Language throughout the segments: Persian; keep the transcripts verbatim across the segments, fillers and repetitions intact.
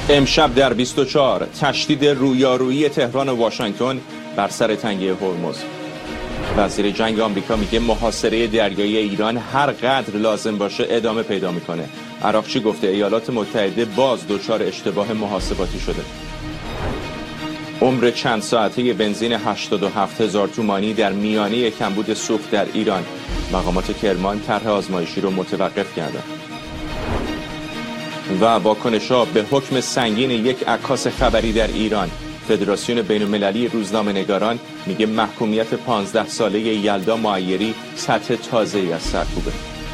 امشب در بیست و چهار تشدید رویارویی تهران و واشنگتن بر سر تنگه هرمز. وزیر جنگ آمریکا میگه محاصره دریایی ایران هر قدر لازم باشه ادامه پیدا میکنه. عراقچی گفته ایالات متحده باز دچار اشتباه محاسباتی شده. عمر چند ساعته بنزین هشتاد و هفت هزار تومانی در میانه کمبود سوخت در ایران. مقامات کرمان طرح آزمایشی رو متوقف کردند. و واکنش‌ها به حکم سنگین یک عکاس خبری در ایران. فدراسیون بین‌المللی روزنامه‌نگاران میگه محکومیت پانزده ساله یلدا معیری سطح تازه‌ای از سرکوبه.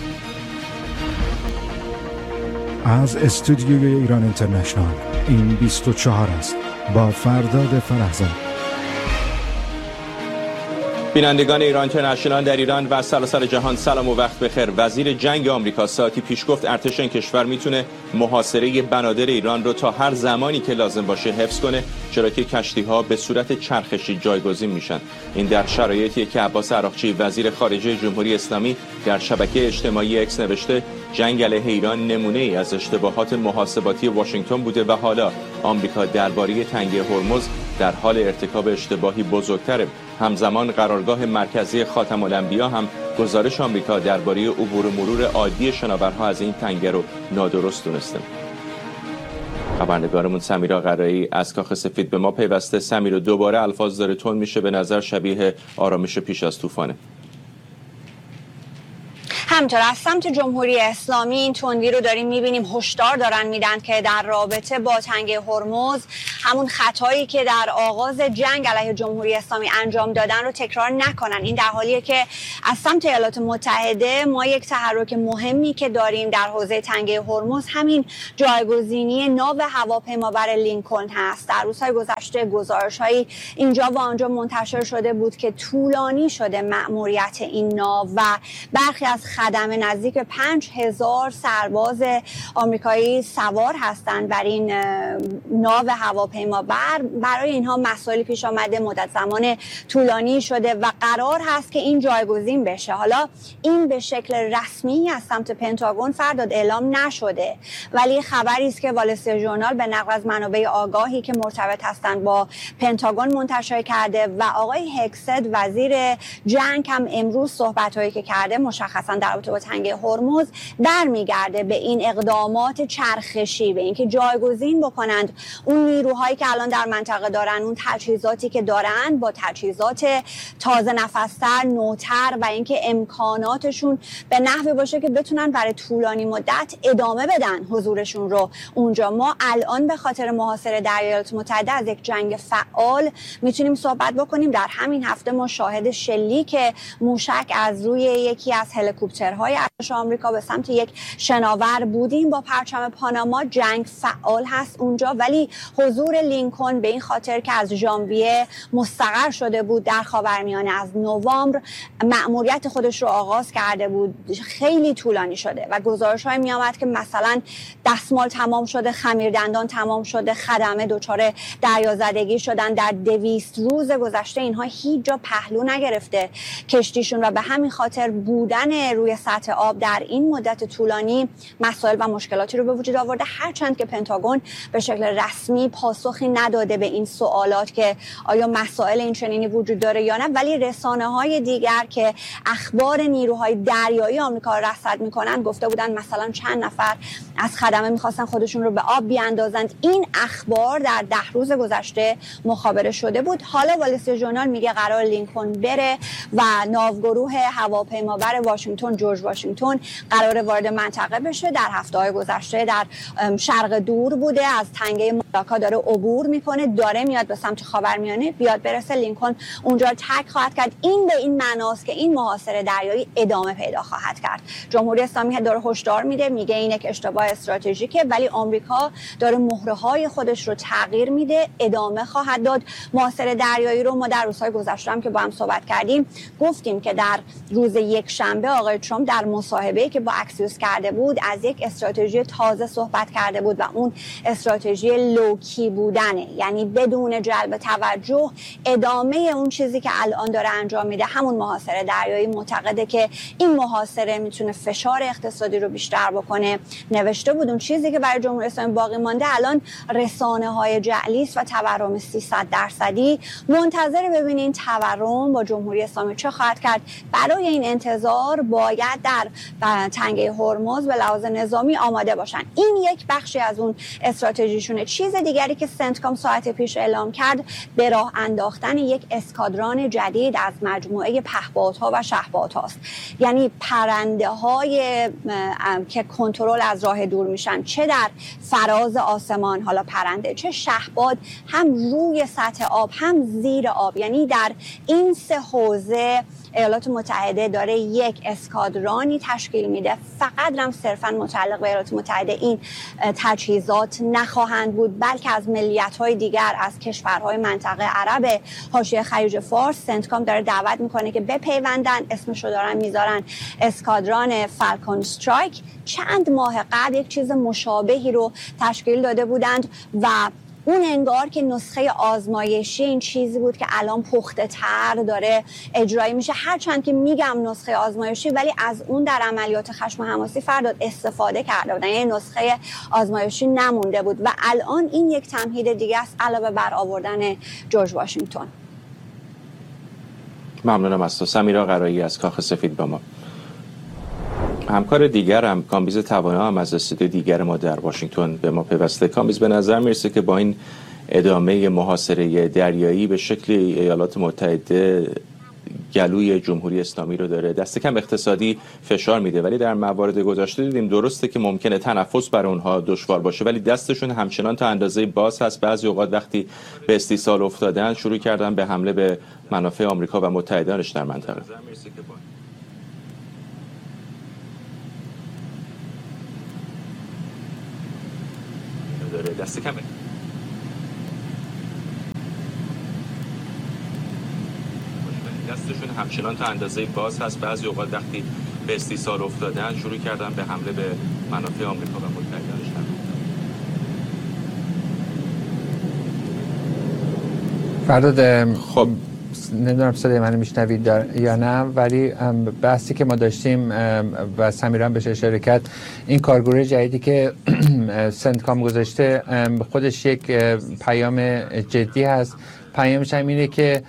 از استودیوی ایران اینترنشنال این بیست و چهار است با فرداد فرحزاد. بینندگان ایران اینترنشنال در ایران و سراسر جهان سلام و وقت بخیر. وزیر جنگ آمریکا ساعتی پیش گفت ارتش این کشور میتونه محاصره بنادر ایران رو تا هر زمانی که لازم باشه حفظ کنه، چرا که کشتی‌ها به صورت چرخشی جایگزین میشن. این در شرایطی که عباس عراقچی وزیر خارجه جمهوری اسلامی در شبکه اجتماعی اکس نوشته جنگ علیه ایران نمونه ای از اشتباهات محاسباتی واشنگتن بوده و حالا آمریکا درباره تنگه هرمز در حال ارتکاب اشتباهی بزرگتره. همزمان قرارگاه مرکزی خاتم الانبیا هم گزارش آمریکا درباره عبور و مرور عادی شناورها از این تنگه رو نادرست دونسته. خبرنگارمون سمیرا قرایی از کاخ سفید به ما پیوسته. سمیرا، دوباره الفاظ داره تند میشه، به نظر شبیه آرامش پیش از طوفانه. همینطور از سمت جمهوری اسلامی این تندی رو داریم میبینیم. هشدار دارن میدن که در رابطه با تنگه هرمز همون خطایی که در آغاز جنگ علیه جمهوری اسلامی انجام دادن رو تکرار نکنن. این در حالیه که از سمت ایالات متحده ما یک تحرک مهمی که داریم در حوزه تنگه هرمز همین جایگزینی ناو هواپیمابر لینکلن هست. در روزهای گذشته گزارش‌هایی اینجا و آنجا منتشر شده بود که طولانی شده مأموریت این ناو و برخی از خدمه نزدیک پنج هزار سرباز آمریکایی سوار هستند بر این ناو هواپیمابر. برای اینها مسائلی پیش آمده، مدت زمان طولانی شده و قرار هست که این جایگزین بشه. حالا این به شکل رسمی از سمت پنتاگون فرداد اعلام نشده، ولی خبری است که وال استریت ژورنال به نقل از منابع آگاهی که مرتبط هستند با پنتاگون منتشر کرده و آقای هکسد وزیر جنگ هم امروز صحبت‌هایی که کرده مشخصا در رابطه با تنگه هرمز برمیگرده به این اقدامات چرخشی، به اینکه جایگزین بکنند اون نیروهایی که الان در منطقه دارن، اون تجهیزاتی که دارن با تجهیزات تازه نفستر، نوتر و اینکه امکاناتشون به نحوی باشه که بتونن برای طولانی مدت ادامه بدن حضورشون رو اونجا. ما الان به خاطر محاصره در ایالات متحده از یک جنگ فعال میتونیم صحبت بکنیم. در همین هفته ما شاهد شلیک موشک از روی یکی از هلیکوپترهای ارتش آمریکا به سمت یک شناور بودیم با پرچم پاناما. جنگ فعال هست اونجا، ولی حضور لینکلن به این خاطر که از ژانویه مستقر شده بود در خاورمیانه، از نوامبر مأموریت خودش رو آغاز کرده بود، خیلی طولانی شده و گزارش‌های میامد که مثلا دستمال تمام شده، خمیردندان تمام شده، خدمه دچار دریازدگی شدن. در دویست روز گذشته اینها هیچ جا پهلو نگرفته کشتیشون و به همین خاطر بودن روی سطح آب در این مدت طولانی مسائل و مشکلاتی رو به وجود آورده. هرچند که پنتاگون به شکل رسمی پاسخی نداده به این سوالات که آیا مسائل این چنینی وجود داره یا نه، ولی رسانه‌های دیگر که اخبار نیروهای دریایی آمریکا رصد میکنن گفته بودن مثلا چند نفر از خدمه میخواستن خودشون رو به آب بیاندازند. این اخبار در ده روز گذشته مخابره شده بود. حالا وال استریت ژورنال میگه قرار لینکلن بره و ناوگروه هواپیمابر واشنگتن جورج واشنگتن قرار وارد منطقه بشه. در هفته‌های گذشته در شرق دور بوده، از تنگه مالاکا داره عبور میکنه، داره میاد به سمت خاورمیانه، بیاد برسه لینکلن اونجا تک خواهد کرد. این به این معناست که این محاصره دریایی ادامه پیدا خواهد کرد. جمهوری اسلامی داره هشدار میده، میگه این یک اشتباه استراتژیکه، ولی آمریکا داره مهره‌های خودش رو تغییر میده، ادامه خواهد داد. محاصره دریایی رو ما در روزهای گذشته هم که با هم صحبت کردیم گفتیم که در روز یک شنبه آقای ترامپ در مصاحبه‌ای که با اکسیوس کرده بود از یک استراتژی تازه صحبت کرده بود و اون استراتژی لوکی بودنه، یعنی بدون جلب توجه ادامه اون چیزی که الان داره انجام میده همون محاصره دریایی. معتقده که این محاصره میتونه فشار اقتصادی رو بیشتر بکنه. نوشته بود اون چیزی که برای جمهوری اسلامی باقی مانده الان رسانه های جعلی است و تورم سیصد درصدی. منتظر ببینین تورم با جمهوری اسلامی چه خواهد کرد. برای این انتظار باید در تنگه هرمز به لحاظ نظامی آماده باشن. این یک بخشی از اون استراتژیشونه. چیز دیگری که سنتکام ساعت پیش اعلام کرد به راه انداختن یک اسکادران جدید از مجموعه پهپادها و شهپادهاست. یعنی پرنده های که کنترل از راه دور میشن، چه در فراز آسمان حالا پرنده، چه شهپاد، هم روی سطح آب هم زیر آب. یعنی در این سه حوزه ایالات متحده داره یک اسکادرانی تشکیل میده. فقط هم صرفا متعلق به ایالات متحده این تجهیزات نخواهند بود، بلکه از ملیت‌های دیگر، از کشورهای منطقه عرب حاشیه خلیج فارس. سنتکام داره دعوت میکنه که بپیوندن. اسمشو دارن میذارن اسکادران فالکون استرایک. چند ماه قبل یک چیز مشابهی رو تشکیل داده بودند و اون انگار که نسخه آزمایشی این چیزی بود که الان پخته تر داره اجرایی میشه. هرچند که میگم نسخه آزمایشی، ولی از اون در عملیات خشم حماسی فرداد استفاده کرده بودن، یعنی نسخه آزمایشی نمونده بود و الان این یک تمهید دیگه است علاوه بر آوردن جورج واشنگتن. ممنونم از تو. سمیرا قرایی از کاخ سفید با ما. همکار دیگر هم کامبیز توانا هم از استودیو دیگر ما در واشنگتن به ما پیوسته. کامبیز، به نظر میرسه که با این ادامه محاصره دریایی به شکل ایالات متحده گلوی جمهوری اسلامی رو داره دست کم اقتصادی فشار میده، ولی در موارد گذشته دیدیم درسته که ممکنه تنفس برای اونها دشوار باشه ولی دستشون همچنان تا اندازه باز هست. بعضی اوقات وقتی به استیصال افتادن شروع کردن به حمله به منافع آمریکا و متحدانش در منطقه. دست کمه. دستشون همچنان تا اندازه باز هست. بعضی اوقات وقتی به استیصال افتادن شروع کردن به حمله به منافع آمریکا و متحدانش. فرداد، خب نمیدونم صدای منو میشنوید یا نه، ولی بحثی که ما داشتیم و سمیرا هم بهش اشاره کرد، این کارگروه جدیدی که سنتکام گذاشته خودش یک پیام جدی هست. پیامش هم اینه که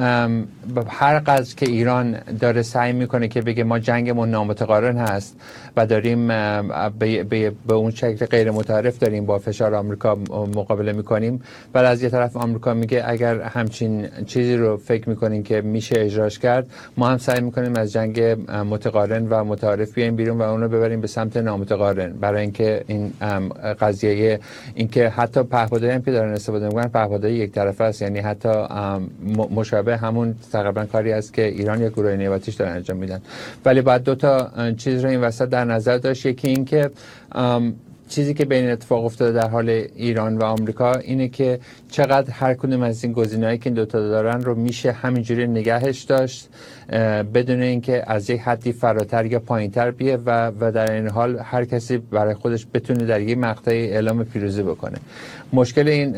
هر قدر که ایران داره سعی میکنه که بگه ما جنگمون نامتقارن هست و داریم به, به, به اون شکل غیر متعارف داریم با فشار آمریکا مقابله میکنیم، ولی از یه طرف آمریکا میگه اگر همچین چیزی رو فکر میکنین که میشه اجراش کرد، ما هم سعی میکنیم از جنگ متقارن و متعارف بیایم بیرون و اون رو ببریم به سمت نامتقارن، برای اینکه این قضیه اینکه حتی پهپادایی هم که دارن استفاده میکنن پهپادای یک طرفه است، یعنی حتی مشابه همون تقریبا کاری است که ایران یا گروه نیابتیش دارن انجام میدن. ولی باید دو تا چیز رو این وسط در نظر داشت. یکی این که چیزی که بین اتفاق افتاده در حال ایران و آمریکا اینه که چقدر هر کدوم از این گزینه‌هایی که این دو تا دارن رو میشه همینجوری نگهش داشت بدون اینکه از یک حدی فراتر یا پایینتر بیه و و در این حال هر کسی برای خودش بتونه در یک مقطعی اعلام پیروزی بکنه. مشکل این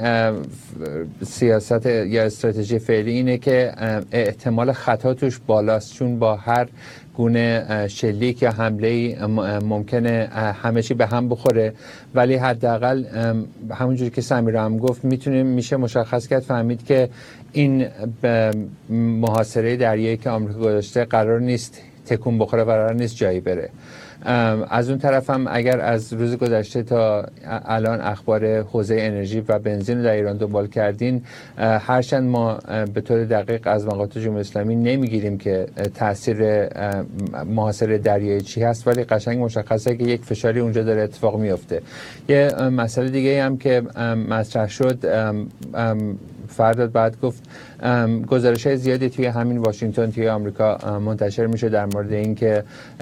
سیاست یا استراتژی فعلی اینه که احتمال خطا توش بالاست، چون با هر گونه شلیک یا حمله‌ای ممکنه همه چی به هم بخوره، ولی حداقل همونجوری که سمیرا هم گفت میتونه میشه مشخص کرد فهمید که این محاصره دریایی که آمریکا گذاشته قرار نیست تکون بخوره و قرار نیست جایی بره. از اون طرف هم اگر از روز گذشته تا الان اخبار حوزه انرژی و بنزین در ایران دنبال کردین، هرچند ما به طور دقیق از مقامات جمهوری اسلامی نمیگیریم که تاثیر محاصره دریایی چی هست، ولی قشنگ مشخصه که یک فشاری اونجا داره اتفاق میفته. یه مسئله دیگه هم که مطرح شد، فرداد بعد گفت گزارش‌های زیادی توی همین واشنگتن توی آمریکا منتشر میشه در مورد اینکه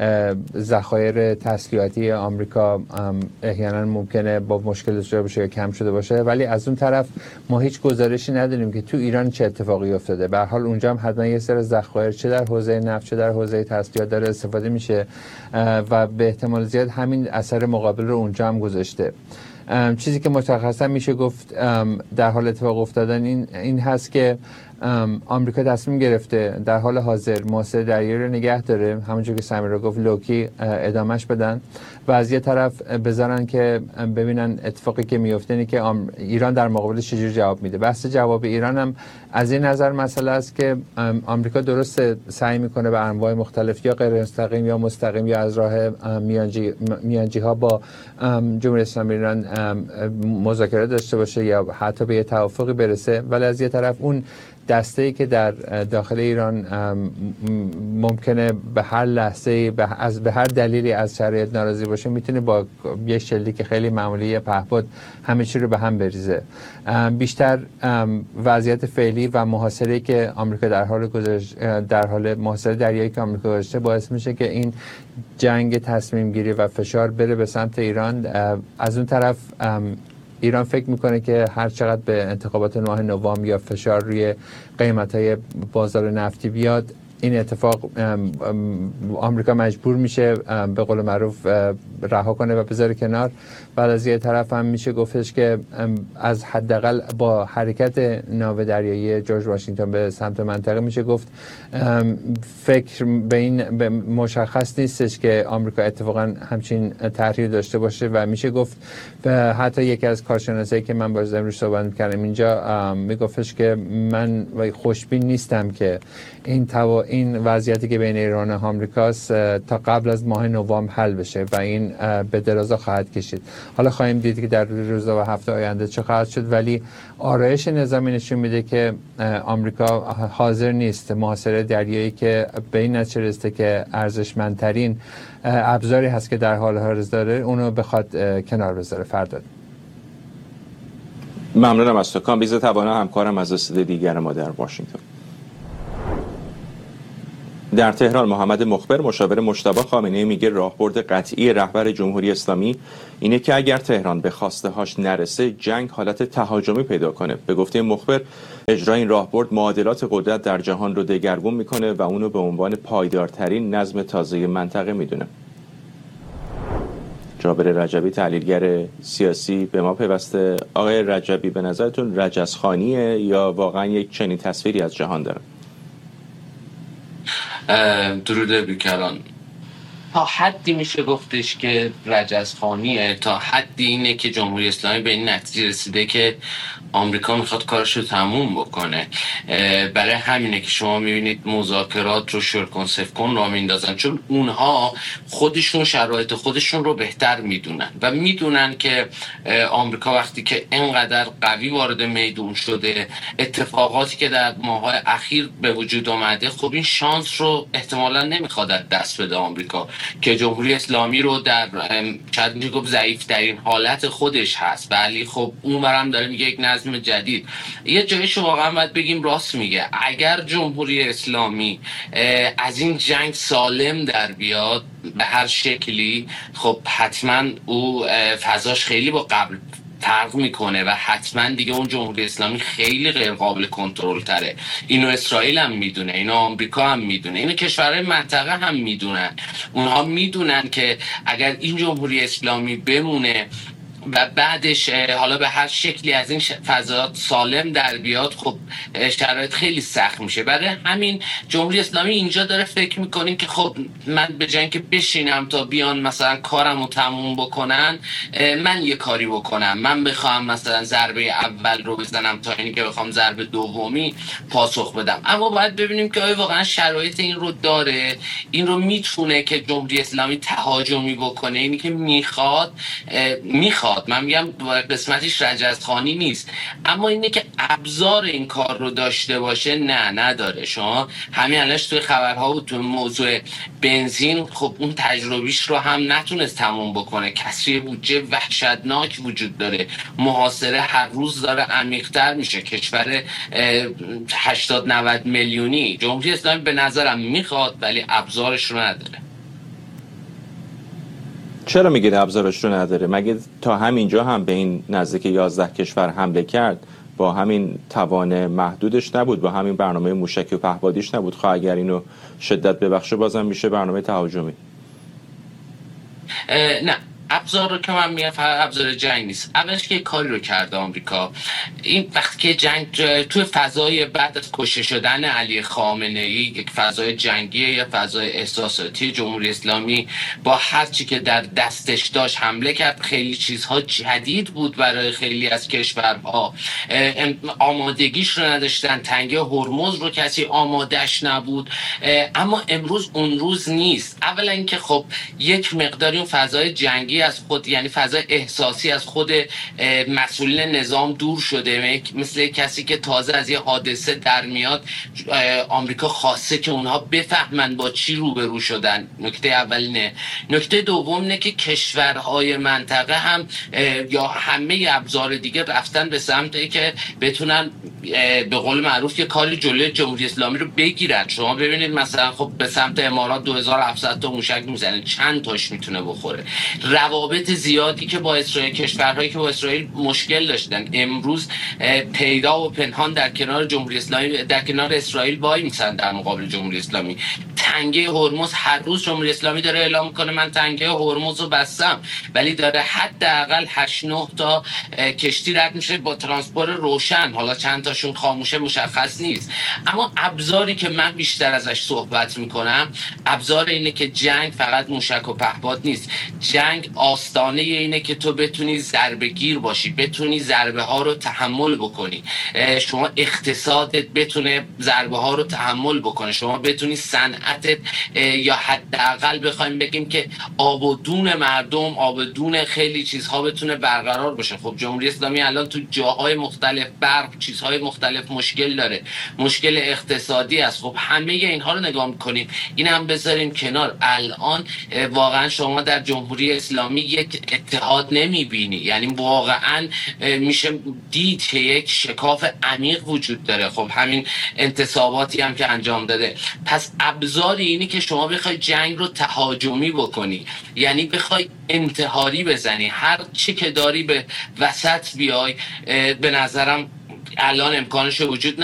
ذخایر تسلیحاتی آمریکا احیانا ممکنه با مشکل داشته باشه یا کم شده باشه، ولی از اون طرف ما هیچ گزارشی نداریم که تو ایران چه اتفاقی افتاده. به هر حال اونجا هم حتما یه سری ذخایر چه در حوزه نفت چه در حوزه تسلیحات داره استفاده میشه و به احتمال زیاد همین اثر مقابل رو اونجا هم گذاشته. چیزی که مشخصا میشه گفت در حال اتفاق افتادن این این هست که آمریکا تصمیم گرفته در حال حاضر محاصره دریایی رو نگه داره، همونجور که سمیرا گفت لوکی ادامش بدن و از یه طرف بذارن که ببینن اتفاقی که میفته اینه که ایران در مقابلش چجوری جواب میده. بحث جواب ایران هم از این نظر مسئله است که آمریکا درست سعی میکنه به انواع مختلف یا غیر مستقیم یا مستقیم یا از راه میانجی میانجی ها با جمهوری اسلامی ایران مذاکره داشته باشه یا حتی به یه توافقی برسه، ولی از یه طرف اون دسته‌ای که در داخل ایران ممکنه به هر لحظه‌ای به از به هر دلیلی از شرایط ناراضی باشه میتونه با یه شلیک خیلی معمولی پهپاد همه چی رو به هم بریزه. بیشتر وضعیت فعلی و محاصره‌ای که آمریکا در حال گذاشت در حال محاصره دریایی که آمریکا گذاشته باعث میشه که این جنگ تصمیم گیری و فشار بره به سمت ایران. از اون طرف ایران فکر میکنه که هر چقدر به انتخابات ماه نوامبر یا فشار روی قیمت‌های بازار نفتی بیاد، این اتفاق آمریکا مجبور میشه به قول معروف رها کنه و بذاره کنار. بعد از یه طرف هم میشه گفتش که از حداقل با حرکت ناو دریایی جورج واشنگتن به سمت منطقه میشه گفت فکر به این مشخص نیستش که آمریکا اتفاقا همچین طرحی داشته باشه و میشه گفت و حتی یکی از کارشناسایی که من باز امروز صحبت می‌کردم اینجا میگفتش که من خوشبین نیستم که این توا این وضعیتی که بین ایران و آمریکاست تا قبل از ماه نوامبر حل بشه و این به درازا خواهد کشید. حالا خواهیم دید که در روزها و هفته آینده چه خواهد شد، ولی آرایش نظامی نشون میده که آمریکا حاضر نیست محاصره دریایی که به این نتیجه رسیده که ارزشمندترین ابزاری هست که در حال حاضر داره اونو بخواد کنار بذاره. فرداد ممنونم از تو کامبیز توانا، همکارم از استودیو دیگر ما در واشنگتن. در تهران محمد مخبر مشاور مجتبی خامنه‌ای میگه راهبرد قطعی رهبر جمهوری اسلامی اینه که اگر تهران به خواسته هاش نرسه جنگ حالت تهاجمی پیدا کنه. به گفته مخبر اجرای این راهبرد معادلات قدرت در جهان رو دگرگون میکنه و اونو به عنوان پایدارترین نظم تازه منطقه میدونه. جابر رجبی تحلیلگر سیاسی به ما پیوسته. آقای رجبی، به نظرتون رجزخوانیه یا واقعا یک چنین تصویری از جهان داره؟ درود بیکران. تا حدی میشه گفتش که رجزخوانیه، تا حدی اینه که جمهوری اسلامی به این نتیجه رسیده که آمریکا میخواد کارش رو تموم بکنه. برای همینه که شما میبینید مذاکرات رو شرکن سفکن را میندازن، چون اونها خودشون شرایط خودشون رو بهتر میدونن و میدونن که آمریکا وقتی که اینقدر قوی وارد میدون شده، اتفاقاتی که در ماه‌های اخیر به وجود اومده، خب این شانس رو احتمالاً نمیخواد دست بده آمریکا که جمهوری اسلامی رو در شاید میشه گفت ضعیف ترین حالت خودش هست، ولی خب اون برام داره میگه یک نظم جدید. یه جایش واقعا باید بگیم راست میگه. اگر جمهوری اسلامی از این جنگ سالم در بیاد به هر شکلی، خب حتما او فضاش خیلی با قبل فرق میکنه و حتما دیگه اون جمهوری اسلامی خیلی غیر قابل کنترل تره. اینو اسرائیل هم میدونه، اینو آمریکا هم میدونه، اینو کشورهای منطقه هم میدونن. اونها میدونن که اگر این جمهوری اسلامی بمونه و بعدش حالا به هر شکلی از این فضا سالم در بیاد، خب شرایط خیلی سخت میشه. برای همین جمهوری اسلامی اینجا داره فکر میکنه که خب من به جای اینکه بشینم تا بیان مثلا کارمو تموم بکنن، من یه کاری بکنم، من بخوام مثلا ضربه اول رو بزنم تا اینی که بخوام ضربه دومی پاسخ بدم. اما باید ببینیم که آیا واقعا شرایط این رو داره، این رو میتونه که جمهوری اسلامی تهاجمی بکنه، اینی که میخواد میخواد اقتصاد، من میگم قسمتش رجزخوانی نیست، اما اینه که ابزار این کار رو داشته باشه نه نداره. شما همین الانش توی خبرها و توی موضوع بنزین خب اون تجربیش رو هم نتونست تموم بکنه، کسری بودجه وحشتناک وجود داره، محاصره هر روز داره عمیق‌تر میشه، کشور هشتاد نود میلیونی. جمهوری اسلامی به نظرم میخواد ولی ابزارش رو نداره. چرا میگید ابزارش رو نداره؟ مگه تا همینجا هم به این نزدیک یازده کشور حمله کرد با همین توان محدودش نبود، با همین برنامه موشکی و پهپادیش نبود؟ خواه اگر اینو شدت ببخشه بازم میشه برنامه تهاجمی. نه، ابزار رو که من میگم فقط ابزار جنگ نیست. اولش که کاری رو کرده آمریکا، این وقتی که جنگ توی فضای بعد از کشته شدن علی خامنه‌ای، یک فضای جنگی یا فضای احساساتی، جمهوری اسلامی با هر چی که در دستش داشت حمله کرد. خیلی چیزها جدید بود برای خیلی از کشورها، آمادگیش رو نداشتن، تنگه هرمز رو کسی آمادش نبود. اما امروز اون روز نیست. اولا اینکه خب یک مقداری اون فضای جنگی از خود، یعنی فضای احساسی از خود مسئولین نظام دور شده، مثل کسی که تازه از یه حادثه در میاد. آمریکا خواسته که اونها بفهمن با چی روبرو شدن. نکته اولینه. نکته دوم اینه که کشورهای منطقه هم یا همه ابزار دیگه رفتن به سمتی که بتونن به قول معروف که کاری جلوی جمهوری اسلامی رو بگیرن. شما ببینید مثلا خب به سمت امارات دو هزار و هفتصد تا موشک میزنه، چند تاش میتونه بخوره. روابط زیادی که با اسرائیل، کشورهایی که با اسرائیل مشکل داشتن، امروز پیدا و پنهان در کنار جمهوری اسلامی، در کنار اسرائیل وای میسن در مقابل جمهوری اسلامی. تنگه هرمز هر روز جمهوری اسلامی داره اعلام میکنه من تنگه هرمز رو بستم، ولی داره حداقل هشت نه تا کشتی رد میشه با ترانسپورت روشن. حالا چند تاشون خاموشه مشخص نیست. اما ابزاری که من بیشتر ازش صحبت میکنم، ابزار اینه که جنگ فقط موشک و پهپاد نیست. جنگ آستانه اینه که تو بتونی ضربه گیر باشی، بتونی ضربه ها رو تحمل بکنی، شما اقتصادت بتونه ضربه ها رو تحمل بکنه، شما بتونی صنعتت یا حداقل بخوایم بگیم که آب و دون مردم، آب و دون خیلی چیزها بتونه برقرار باشه. خب جمهوری اسلامی الان تو جاهای مختلف برق چیزهای مختلف مشکل داره، مشکل اقتصادی است. خب همه اینها رو نگاه میکنیم، این هم بذاریم کنار. الان واقعا شما در جمهوری اسلامی یک اتحاد نمیبینی، یعنی واقعا میشه دید که یک شکاف عمیق وجود داره. خب همین انتصاباتی هم که انجام داده. پس ابزاری اینی که شما بخوای جنگ رو تهاجمی بکنی، یعنی بخوای انتحاری بزنی، هر چی که داری به وسط بیای، به نظرم الان امکانش وجود